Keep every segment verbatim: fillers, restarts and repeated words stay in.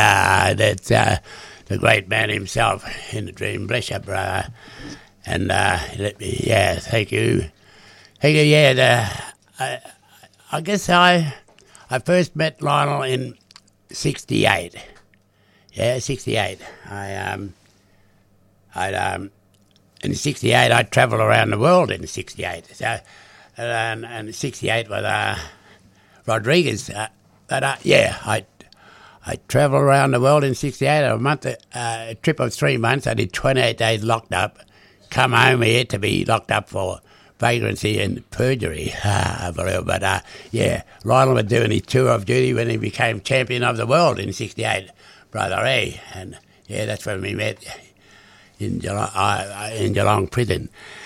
Uh, that's uh, the great man himself in the dream. Bless you, brother. And uh, let me, yeah, thank you. Thank you, yeah. The, I, I guess I I first met Lionel in sixty-eight. Yeah, sixty-eight. I um, I um, in sixty-eight I travelled around the world in sixty-eight. So, and, and sixty-eight was uh, Rodriguez. Uh, but uh, yeah, I I travelled around the world in sixty-eight. A month, uh, a trip of three months. I did twenty-eight days locked up. Come home here to be locked up for vagrancy and perjury. But uh, yeah, Lionel was doing his tour of duty when he became champion of the world in sixty-eight, brother A. And yeah, that's when we met in Geelong, uh, in Geelong prison.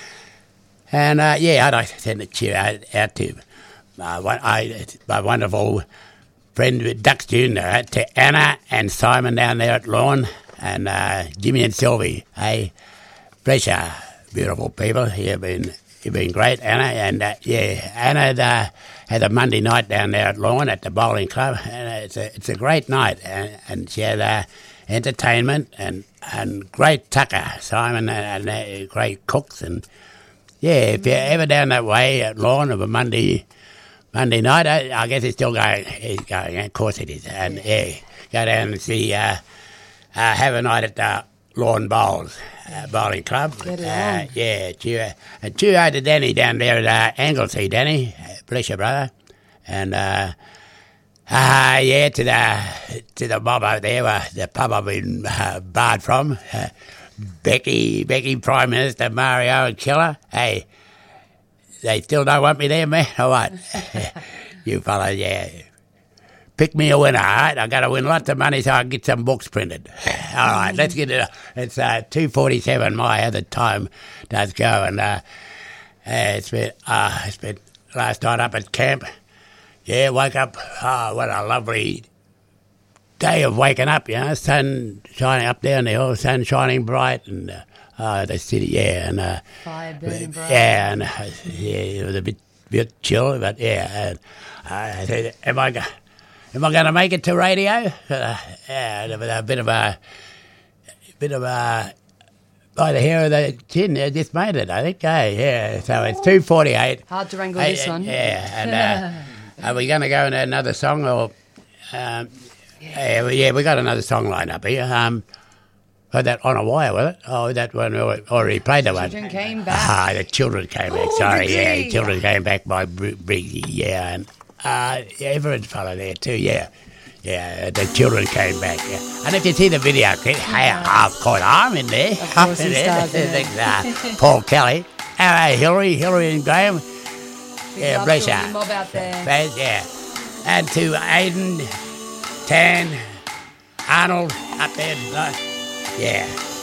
And uh, yeah, I'd like to send a cheer out, out to uh, one, I, my wonderful friend Ducks Junior, to Anna and Simon down there at Lawn, and uh, Jimmy and Sylvie. Hey, bless you, beautiful people. You've been You've been great, Anna. And, uh, yeah, Anna uh, had a Monday night down there at Lawn at the bowling club. And it's a it's a great night. And, and she had uh, entertainment and, and great tucker, Simon, and, and uh, great cooks. And, yeah, if you're ever down that way at Lawn of a Monday Monday night, I, I guess it's still going. It's going. Of course it is. And, yeah, go down and see, uh, uh, have a night at the Lawn Bowls. Uh, bowling club. Uh, yeah, cheer, and cheer to Danny down there at uh, Anglesey, Danny. Uh, bless you, brother. And uh, uh, yeah, to the to the mob over there, uh, the pub I've been uh, barred from. Uh, Becky, Becky, Prime Minister, Mario and Killer. Hey, they still don't want me there, man, or what? You fella, yeah. Pick me a winner, all right? I've got to win lots of money so I can get some books printed. All right, let's get it. It's uh, two forty-seven my other time does go. And uh, it's been uh, it's been last night up at camp. Yeah, woke up. Oh, what a lovely day of waking up, you know. Sun shining up there on the hill, sun shining bright. And uh, oh, the city, yeah. and uh, Fire burning bright. Yeah, and uh, yeah, it was a bit, bit chill, but yeah. And I said, am I going Am I going to make it to radio? Uh, yeah, a bit of a, bit of a, by the hair of the chin, I just made it, I think. Hey, yeah, so it's two forty-eight. Hard to wrangle hey, this one. Yeah, and uh, are we going to go into another song? Or, um, yeah, well, yeah, we got another song lined up here. Um, oh, that On a Wire, was it? Oh, that one, already played that one. Children came back. Ah, the children came back, Ooh, sorry, yeah. yeah, children came back by Briggsy, yeah, and Uh, yeah, Everett's fellow there too, yeah. Yeah, the children came back, yeah. And if you see the video clip, hey, of course, I'm in there. Of course I'm in he there. stars in it. uh, Paul Kelly. Uh, Hillary, Hillary and Graham. Big Yeah, love bless to you. all the mob out there. Faz, yeah. And to Aiden, Tan, Arnold up there. uh, Yeah.